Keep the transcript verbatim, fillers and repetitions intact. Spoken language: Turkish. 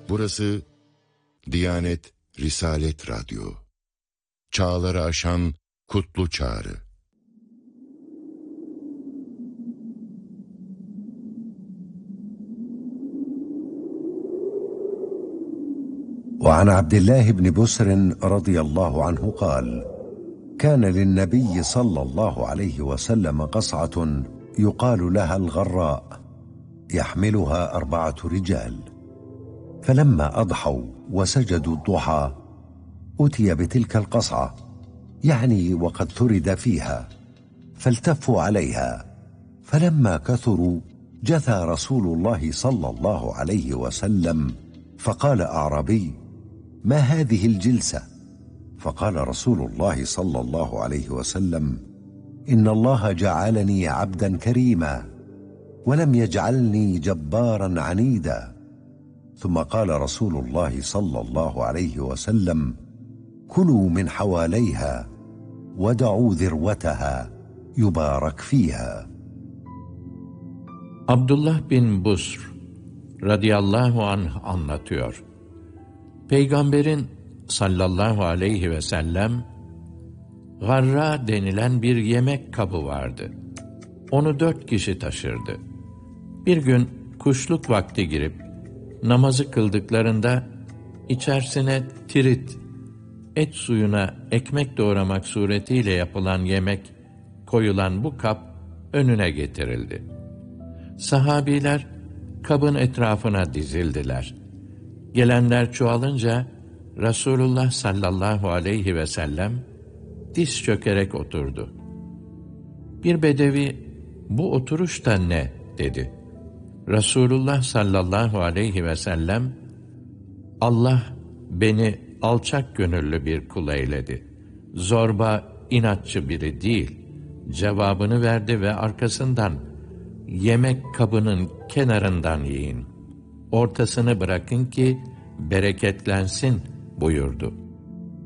Burası Diyanet Risalet Radyo. Çağları aşan kutlu çağrı. وعن عبد الله بن بسر رضي الله عنه قال: كان للنبي صلى الله عليه وسلم قصعة يقال لها الغراء يحملها أربعة رجال، فلما أضحوا وسجدوا الضحى أتي بتلك القصعة، يعني وقد ثرد فيها، فالتفوا عليها، فلما كثروا جثى رسول الله صلى الله عليه وسلم فقال أعرابي: ما هذه الجلسة؟ فقال رسول الله صلى الله عليه وسلم: إن الله جعلني عبدا كريما ولم يجعلني جبارا عنيدا. ثم قال رسول الله صلى الله عليه وسلم: كلوا من حواليها ودعوا ذروتها يبارك فيها. Abdullah bin Busr radıyallahu anh anlatıyor. Peygamberin sallallahu aleyhi ve sellem garra denilen bir yemek kabı vardı. Onu dört kişi taşırdı. Bir gün kuşluk vakti girip namazı kıldıklarında içerisine tirit, et suyuna ekmek doğramak suretiyle yapılan yemek koyulan bu kap önüne getirildi. Sahabiler kabın etrafına dizildiler. Gelenler çoğalınca Resulullah sallallahu aleyhi ve sellem diz çökerek oturdu. Bir bedevi, "Bu oturuş da ne?" dedi. Resulullah sallallahu aleyhi ve sellem, "Allah beni alçak gönüllü bir kul eyledi. Zorba, inatçı biri değil." cevabını verdi ve arkasından, "Yemek kabının kenarından yiyin. Ortasını bırakın ki bereketlensin." buyurdu.